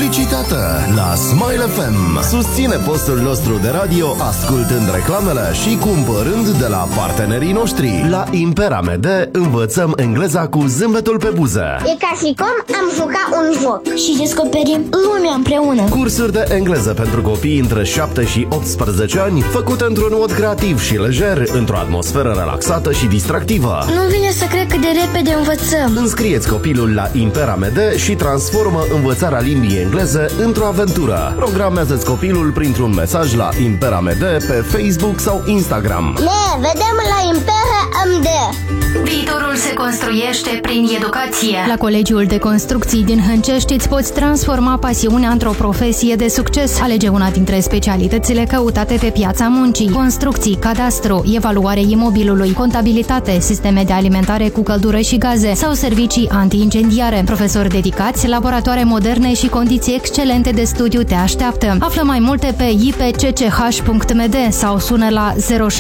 publicitate la Smile FM. Susține postul nostru de radio ascultând reclamele și cumpărând de la partenerii noștri. La Impera MD învățăm engleza cu zâmbetul pe buză. E ca și cum am jucat un joc și descoperim lumea împreună. Cursuri de engleză pentru copii între 7 și 18 ani, făcute într-un mod creativ și lejer, într-o atmosferă relaxată și distractivă. Nu vine să cred cât de repede învățăm. Înscrieți copilul la Impera MD și transformă învățarea limbii engleze într-o aventură. Programează-ți copilul printr-un mesaj la Impera MD pe Facebook sau Instagram. Ne vedem la Impera MD. Viitorul se construiește prin educație. La Colegiul de Construcții din Hâncești îți poți transforma pasiunea într-o profesie de succes. Alege una dintre specialitățile căutate pe piața muncii: construcții, cadastru, evaluare imobilului, contabilitate, sisteme de alimentare cu căldură și gaze sau servicii anti-incendiare. Profesori dedicați, laboratoare moderne și condiții excelente de studiu te așteaptă. Află mai multe pe ipcch.md sau sună la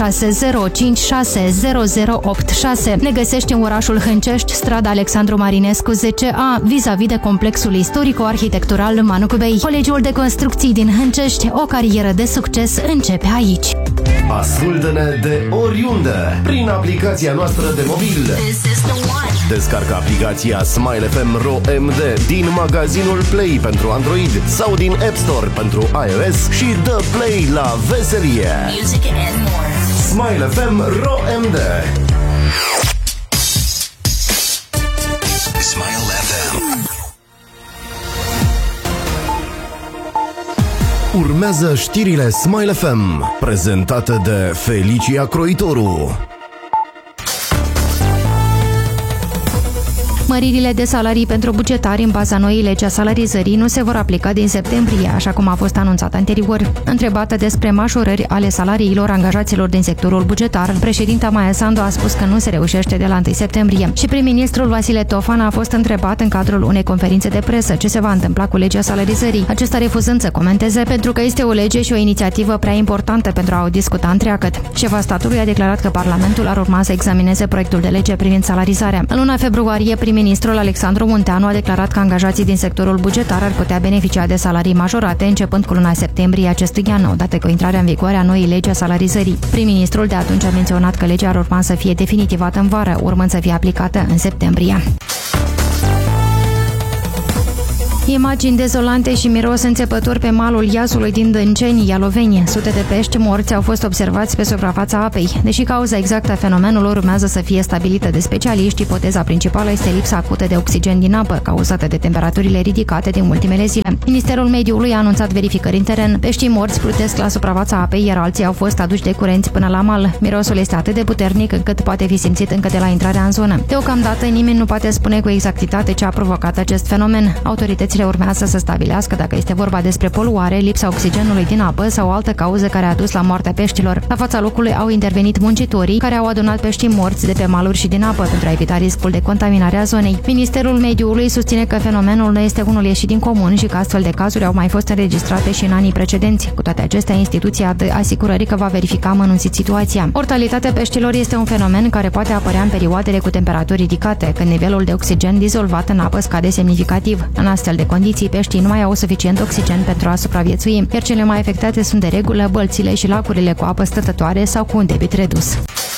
060560086. Ne găsești în orașul Hâncești, strada Alexandru Marinescu 10A, vis-a-vis de complexul istorico-arhitectural Manuc Bey. Colegiul de Construcții din Hâncești, o carieră de succes începe aici. Ascultă-ne de oriunde prin aplicația noastră de mobil. Descarcă aplicația Smile FM Ro MD din magazinul Play pentru Android sau din App Store pentru iOS și dă play la veselie. Smile FM Ro MD. Smile FM. Urmează știrile Smile FM, prezentate de Felicia Croitoru. Măririle de salarii pentru bugetari în baza noii legi a salarizării nu se vor aplica din septembrie, așa cum a fost anunțat anterior. Întrebată despre majorări ale salariilor angajaților din sectorul bugetar, președinta Maia Sandu a spus că nu se reușește de la 1 septembrie. Și prim-ministrul Vasile Tofan a fost întrebat în cadrul unei conferințe de presă ce se va întâmpla cu legea salarizării, acesta refuzând să comenteze pentru că este o lege și o inițiativă prea importantă pentru a o discuta întreagăt. Șefa statului a declarat că Parlamentul ar urma să examineze proiectul de lege privind salarizarea. În luna februarie, prim-ministrul Alexandru Munteanu a declarat că angajații din sectorul bugetar ar putea beneficia de salarii majorate începând cu luna septembrie acestui an, odată cu intrarea în vigoare a noii legi a salarizării. Prim-ministrul de atunci a menționat că legea ar urma să fie definitivată în vară, urmând să fie aplicată în septembrie. Imagini dezolante și miros înțepător pe malul Iasului din Dânceni, Ialoveni. Sute de pești morți au fost observați pe suprafața apei. Deși cauza exactă a fenomenului urmează să fie stabilită de specialiști, ipoteza principală este lipsa acută de oxigen din apă, cauzată de temperaturile ridicate din ultimele zile. Ministerul Mediului a anunțat verificări în teren. Peștii morți plutesc la suprafața apei, iar alții au fost aduși de curenți până la mal. Mirosul este atât de puternic încât poate fi simțit încă de la intrarea în zonă. Deocamdată nimeni nu poate spune cu exactitate ce a provocat acest fenomen. Autoritățile urmează să stabilească dacă este vorba despre poluare, lipsa oxigenului din apă sau o altă cauză care a dus la moartea peștilor. La fața locului au intervenit muncitorii care au adunat peștii morți de pe maluri și din apă pentru a evita riscul de contaminare a zonei. Ministerul Mediului susține că fenomenul nu este unul ieșit din comun și că astfel de cazuri au mai fost înregistrate și în anii precedenți. Cu toate acestea, instituția dă asigurări că va verifica amănunțit situația. Mortalitatea peștilor este un fenomen care poate apărea în perioadele cu temperaturi ridicate, când nivelul de oxigen dizolvat în apă scade semnificativ. În astfel de condiții, peștii nu mai au suficient oxigen pentru a supraviețui, iar cele mai afectate sunt de regulă bălțile și lacurile cu apă stătătoare sau cu un debit redus.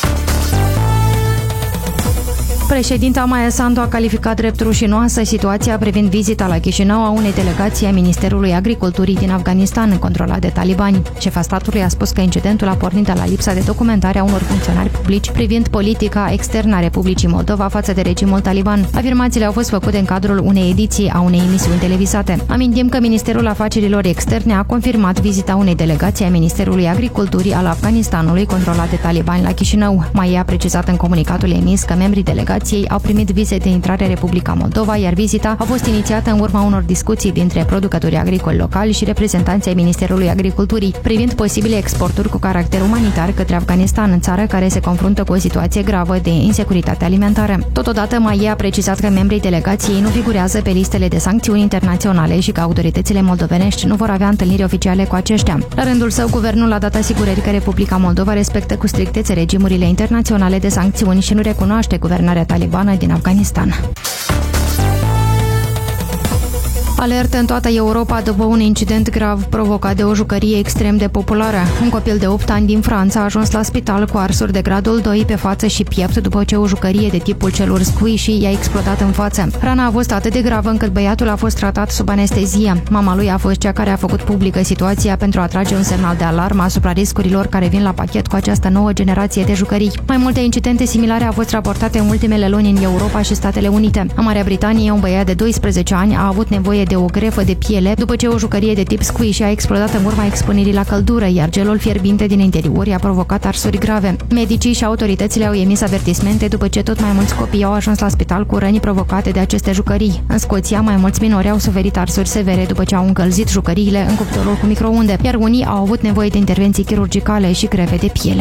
Președinta Maia Sandu a calificat drept rușinoasă situația privind vizita la Chișinău a unei delegații a Ministerului Agriculturii din Afganistan, controlat de talibani. Șefa statului a spus că incidentul a pornit de la lipsa de documentare a unor funcționari publici privind politica externă a Republicii Moldova față de regimul taliban. Afirmațiile au fost făcute în cadrul unei ediții a unei emisiuni televizate. Amintim că Ministerul Afacerilor Externe a confirmat vizita unei delegații a Ministerului Agriculturii al Afganistanului, controlat de talibani, la Chișinău. Mai a precizat în comunicatul emis că membrii delegației au primit vize de intrare în Republica Moldova, iar vizita a fost inițiată în urma unor discuții dintre producătorii agricoli locali și reprezentanții ai Ministerului Agriculturii privind posibile exporturi cu caracter umanitar către Afganistan, în țară care se confruntă cu o situație gravă de insecuritate alimentară. Totodată, mai a precizat că membrii delegației nu figurează pe listele de sancțiuni internaționale și că autoritățile moldovenești nu vor avea întâlniri oficiale cu aceștia. La rândul său, guvernul a dat asigurări că Republica Moldova respectă cu strictețe regimurile internaționale de sancțiuni și nu recunoaște guvernarea talibană din Afganistan. Alertă în toată Europa după un incident grav provocat de o jucărie extrem de populară. Un copil de 8 ani din Franța a ajuns la spital cu arsuri de gradul 2 pe față și piept după ce o jucărie de tipul celor squishy i-a explodat în față. Rana a fost atât de gravă încât băiatul a fost tratat sub anestezie. Mama lui a fost cea care a făcut publică situația pentru a trage un semnal de alarmă asupra riscurilor care vin la pachet cu această nouă generație de jucării. Mai multe incidente similare au fost raportate în ultimele luni în Europa și Statele Unite. În Marea Britanie, un băiat de 12 ani a avut nevoie de o grefă de piele după ce o jucărie de tip squishy a explodat în urma expunerii la căldură, iar gelul fierbinte din interior i-a provocat arsuri grave. Medicii și autoritățile au emis avertismente după ce tot mai mulți copii au ajuns la spital cu răni provocate de aceste jucării. În Scoția, mai mulți minori au suferit arsuri severe după ce au încălzit jucăriile în cuptorul cu microunde, iar unii au avut nevoie de intervenții chirurgicale și grefe de piele.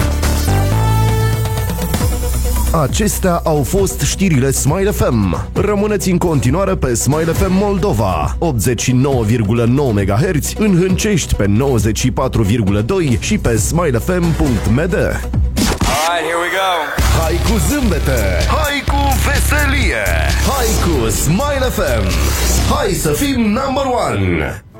Acestea au fost știrile Smile FM. Rămâneți în continuare pe Smile FM Moldova, 89,9 MHz, în Hâncești pe 94,2 și pe smilefm.md. Alright, here we go. Hai cu zâmbete, hai cu veselie, hai cu Smile FM. Hai să fim number one.